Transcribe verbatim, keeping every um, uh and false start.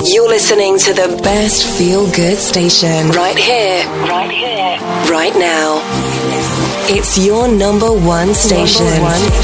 You're listening to the best feel-good station right here, right here, right now. It's your number one station. Number one.